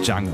Jungle.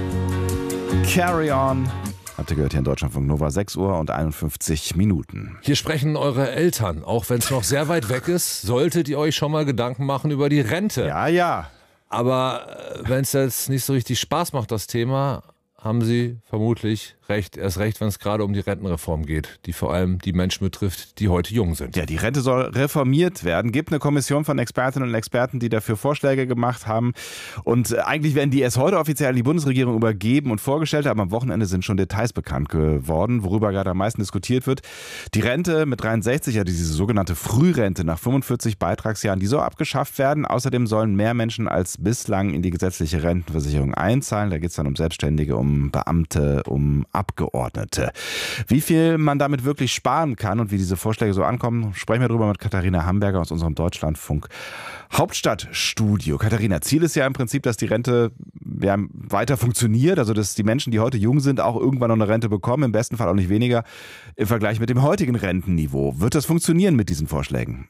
Carry on. Habt ihr gehört hier in Deutschlandfunk Nova, 6 Uhr und 51 Minuten. Hier sprechen eure Eltern. Auch wenn es noch sehr weit weg ist, solltet ihr euch schon mal Gedanken machen über die Rente. Ja. Aber wenn es jetzt nicht so richtig Spaß macht, das Thema, haben sie vermutlich recht. Erst recht, wenn es gerade um die Rentenreform geht, die vor allem die Menschen betrifft, die heute jung sind. Ja, die Rente soll reformiert werden. Gibt eine Kommission von Expertinnen und Experten, die dafür Vorschläge gemacht haben. Und eigentlich werden die erst heute offiziell an die Bundesregierung übergeben und vorgestellt. Aber am Wochenende sind schon Details bekannt geworden, worüber gerade am meisten diskutiert wird. Die Rente mit 63, ja diese sogenannte Frührente nach 45 Beitragsjahren, die soll abgeschafft werden. Außerdem sollen mehr Menschen als bislang in die gesetzliche Rentenversicherung einzahlen. Da geht es dann um Selbstständige, um Beamte, um Abgeordnete. Wie viel man damit wirklich sparen kann und wie diese Vorschläge so ankommen, sprechen wir darüber mit Katharina Hamburger aus unserem Deutschlandfunk Hauptstadtstudio. Katharina, Ziel ist ja im Prinzip, dass die Rente weiter funktioniert, also dass die Menschen, die heute jung sind, auch irgendwann noch eine Rente bekommen, im besten Fall auch nicht weniger im Vergleich mit dem heutigen Rentenniveau. Wird das funktionieren mit diesen Vorschlägen?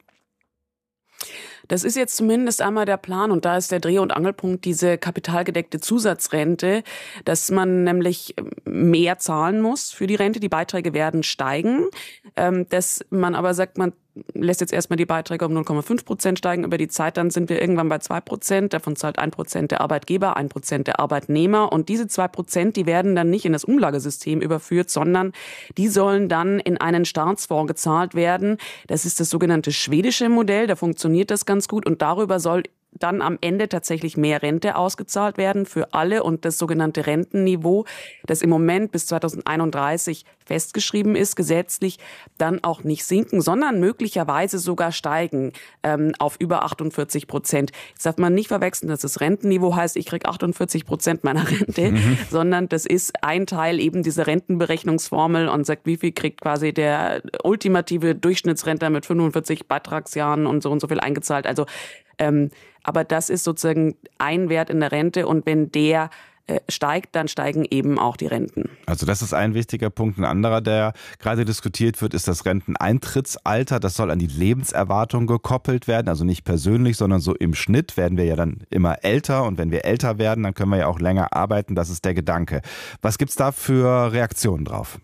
Das ist jetzt zumindest einmal der Plan und da ist der Dreh- und Angelpunkt diese kapitalgedeckte Zusatzrente, dass man nämlich mehr zahlen muss für die Rente. Die Beiträge werden steigen, dass man aber sagt, man lässt jetzt erstmal die Beiträge um 0,5% steigen über die Zeit, dann sind wir irgendwann bei 2%. Davon zahlt 1% der Arbeitgeber, 1% der Arbeitnehmer. Und diese 2%, die werden dann nicht in das Umlagesystem überführt, sondern die sollen dann in einen Staatsfonds gezahlt werden. Das ist das sogenannte schwedische Modell, da funktioniert das ganz gut und darüber soll dann am Ende tatsächlich mehr Rente ausgezahlt werden für alle und das sogenannte Rentenniveau, das im Moment bis 2031 festgeschrieben ist, gesetzlich, dann auch nicht sinken, sondern möglicherweise sogar steigen auf über 48%. Jetzt darf man nicht verwechseln, dass das Rentenniveau heißt, ich kriege 48% meiner Rente, sondern das ist ein Teil eben dieser Rentenberechnungsformel und sagt, wie viel kriegt quasi der ultimative Durchschnittsrentner mit 45 Beitragsjahren und so viel eingezahlt. Also aber das ist sozusagen ein Wert in der Rente und wenn der steigt, dann steigen eben auch die Renten. Also das ist ein wichtiger Punkt. Ein anderer, der gerade diskutiert wird, ist das Renteneintrittsalter. Das soll an die Lebenserwartung gekoppelt werden, also nicht persönlich, sondern so im Schnitt werden wir ja dann immer älter und wenn wir älter werden, dann können wir ja auch länger arbeiten. Das ist der Gedanke. Was gibt's da für Reaktionen drauf?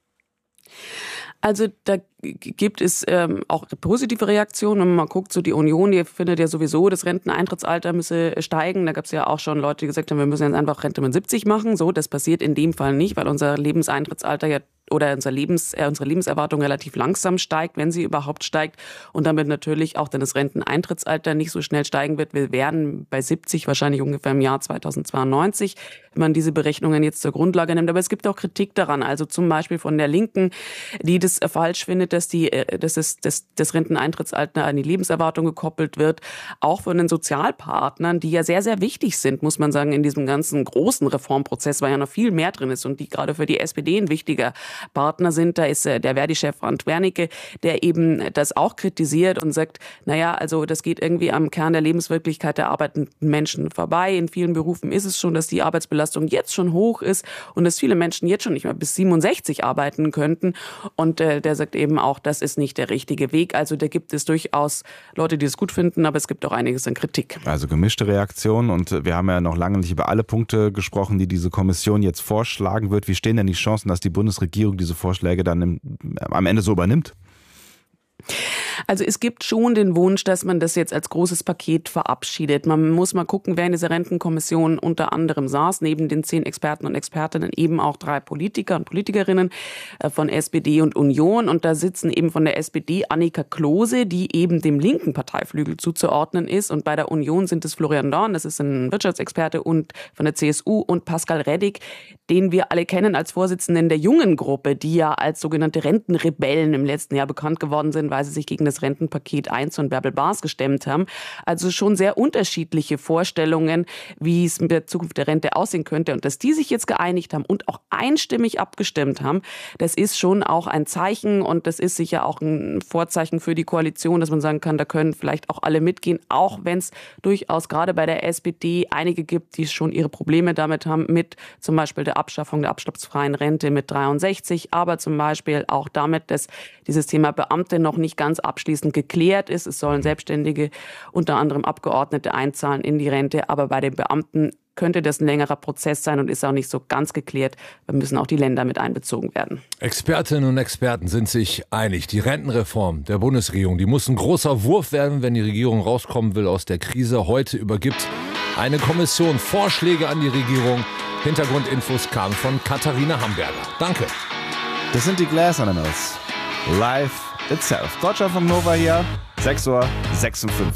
Also da gibt es auch positive Reaktionen. Wenn man mal guckt, so die Union, die findet ja sowieso, das Renteneintrittsalter müsse steigen. Da gab es ja auch schon Leute, die gesagt haben, wir müssen jetzt einfach Rente mit 70 machen. So, das passiert in dem Fall nicht, weil unser Lebenseintrittsalter ja oder unsere Lebenserwartung relativ langsam steigt, wenn sie überhaupt steigt und damit natürlich auch dann das Renteneintrittsalter nicht so schnell steigen wird. Wir werden bei 70 wahrscheinlich ungefähr im Jahr 2092, wenn man diese Berechnungen jetzt zur Grundlage nimmt. Aber es gibt auch Kritik daran, also zum Beispiel von der Linken, die das falsch findet, dass das Renteneintrittsalter an die Lebenserwartung gekoppelt wird, auch von den Sozialpartnern, die ja sehr, sehr wichtig sind, muss man sagen, in diesem ganzen großen Reformprozess, weil ja noch viel mehr drin ist und die gerade für die SPD ein wichtiger Partner sind. Da ist der Verdi-Chef Frank Wernicke, der eben das auch kritisiert und sagt, naja, also das geht irgendwie am Kern der Lebenswirklichkeit der arbeitenden Menschen vorbei. In vielen Berufen ist es schon, dass die Arbeitsbelastung jetzt schon hoch ist und dass viele Menschen jetzt schon nicht mehr bis 67 arbeiten könnten. Und der sagt eben auch, das ist nicht der richtige Weg. Also da gibt es durchaus Leute, die es gut finden, aber es gibt auch einiges an Kritik. Also gemischte Reaktionen und wir haben ja noch lange nicht über alle Punkte gesprochen, die diese Kommission jetzt vorschlagen wird. Wie stehen denn die Chancen, dass die Bundesregierung diese Vorschläge dann am Ende so übernimmt? Also es gibt schon den Wunsch, dass man das jetzt als großes Paket verabschiedet. Man muss mal gucken, wer in dieser Rentenkommission unter anderem saß, neben den 10 Experten und Expertinnen eben auch 3 Politiker und Politikerinnen von SPD und Union. Und da sitzen eben von der SPD Annika Klose, die eben dem linken Parteiflügel zuzuordnen ist. Und bei der Union sind es Florian Dorn, das ist ein Wirtschaftsexperte, und von der CSU und Pascal Reddig, den wir alle kennen als Vorsitzenden der jungen Gruppe, die ja als sogenannte Rentenrebellen im letzten Jahr bekannt geworden sind, weil sie sich gegen das Rentenpaket 1 und Bärbel Baas gestemmt haben. Also schon sehr unterschiedliche Vorstellungen, wie es mit der Zukunft der Rente aussehen könnte. Und dass die sich jetzt geeinigt haben und auch einstimmig abgestimmt haben, das ist schon auch ein Zeichen und das ist sicher auch ein Vorzeichen für die Koalition, dass man sagen kann, da können vielleicht auch alle mitgehen, auch wenn es durchaus gerade bei der SPD einige gibt, die schon ihre Probleme damit haben, mit zum Beispiel der Abschaffung der abschlagsfreien Rente mit 63, aber zum Beispiel auch damit, dass dieses Thema Beamte noch noch nicht ganz abschließend geklärt ist. Es sollen Selbstständige, unter anderem Abgeordnete, einzahlen in die Rente. Aber bei den Beamten könnte das ein längerer Prozess sein und ist auch nicht so ganz geklärt. Da müssen auch die Länder mit einbezogen werden. Expertinnen und Experten sind sich einig. Die Rentenreform der Bundesregierung, die muss ein großer Wurf werden, wenn die Regierung rauskommen will aus der Krise. Heute übergibt eine Kommission Vorschläge an die Regierung. Hintergrundinfos kamen von Katharina Hamburger. Danke. Das sind die Glass Animals. Life Itself. Deutschlandfunk Nova hier, 6:56 Uhr.